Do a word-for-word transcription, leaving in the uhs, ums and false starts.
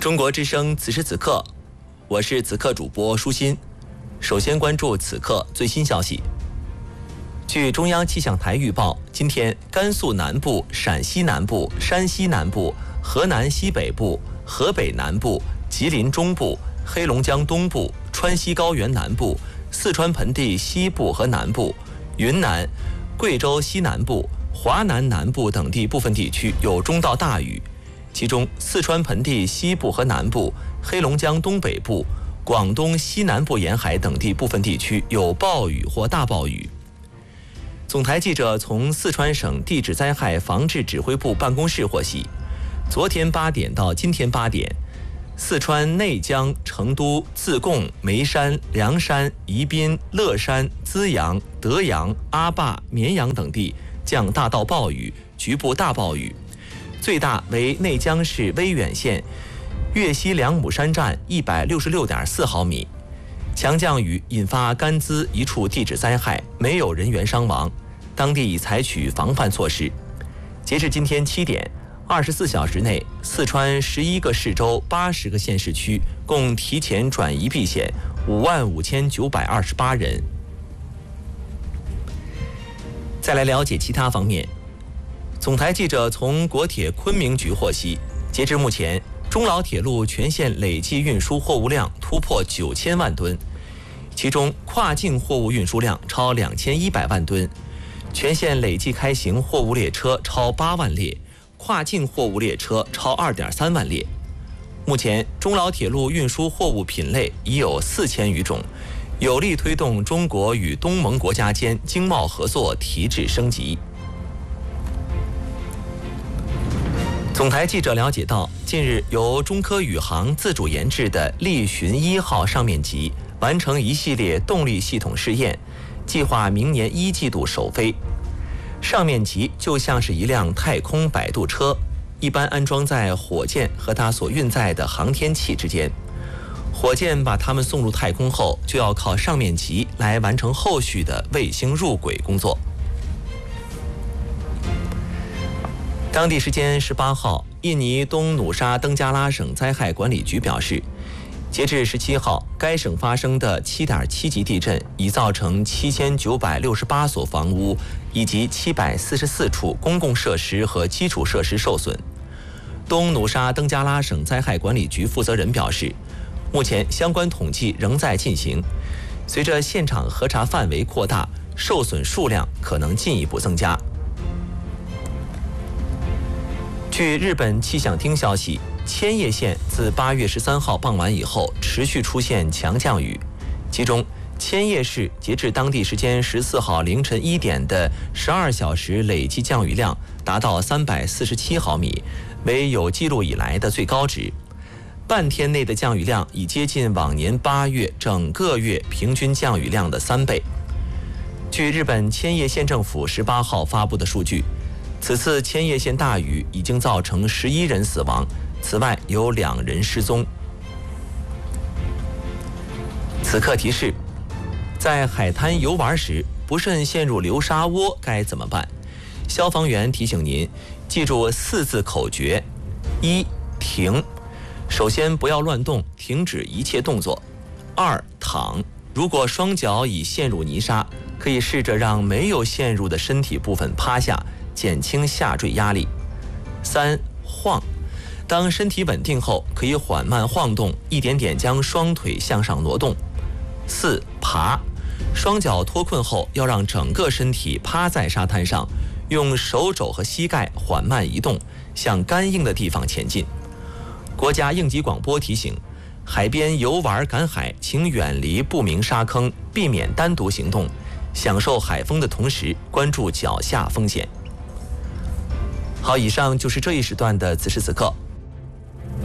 中国之声此时此刻，我是此刻主播舒心。首先关注此刻最新消息。据中央气象台预报，今天甘肃南部、陕西南部、山西南部、河南西北部、河北南部、吉林中部、黑龙江东部、川西高原南部、四川盆地西部和南部、云南、贵州西南部、华南南部等地部分地区有中到大雨，其中四川盆地西部和南部、黑龙江东北部、广东西南部沿海等地部分地区有暴雨或大暴雨。总台记者从四川省地质灾害防治指挥部办公室获悉，昨天八点到今天八点，四川内江、成都、自贡、眉山、凉山、宜宾、乐山、资阳、德阳、阿坝、绵阳等地降大到暴雨，局部大暴雨，最大为内江市威远县岳西梁母山站一百六十六点四毫米。强降雨引发甘孜一处地质灾害，没有人员伤亡，当地已采取防范措施。截至今天七点，二十四小时内，四川十一个市州、八十个县市区共提前转移避险五万五千九百二十八人。再来了解其他方面，总台记者从国铁昆明局获悉，截至目前，中老铁路全线累计运输货物量突破九千万吨，其中跨境货物运输量超两千一百万吨，全线累计开行货物列车超八万列，跨境货物列车超二点三万列。目前，中老铁路运输货物品类已有四千余种，有力推动中国与东盟国家间经贸合作提质升级。总台记者了解到，近日由中科宇航自主研制的力巡一号上面级完成一系列动力系统试验，计划明年一季度首飞。上面级就像是一辆太空摆渡车，一般安装在火箭和它所运载的航天器之间。火箭把它们送入太空后，就要靠上面级来完成后续的卫星入轨工作。当地时间十八号，印尼东努沙登加拉省灾害管理局表示，截至十七号，该省发生的七点七级地震已造成七千九百六十八所房屋以及七百四十四处公共设施和基础设施受损。东努沙登加拉省灾害管理局负责人表示，目前相关统计仍在进行，随着现场核查范围扩大，受损数量可能进一步增加。据日本气象厅消息，千叶县自八月十三号傍晚以后持续出现强降雨，其中千叶市截至当地时间十四号凌晨一点的十二小时累计降雨量达到三百四十七毫米，为有记录以来的最高值。半天内的降雨量已接近往年八月整个月平均降雨量的三倍。据日本千叶县政府十八号发布的数据，此次千叶县大雨已经造成十一人死亡，此外有两人失踪。此刻提示，在海滩游玩时不慎陷入流沙窝该怎么办？消防员提醒您，记住四字口诀：一、停，首先不要乱动，停止一切动作；二、躺，如果双脚已陷入泥沙，可以试着让没有陷入的身体部分趴下，减轻下坠压力。三、晃，当身体稳定后，可以缓慢晃动，一点点将双腿向上挪动。四、爬，双脚脱困后，要让整个身体趴在沙滩上，用手肘和膝盖缓慢移动，向干硬的地方前进。国家应急广播提醒，海边游玩赶海，请远离不明沙坑，避免单独行动，享受海风的同时关注脚下风险。好，以上就是这一时段的此时此刻，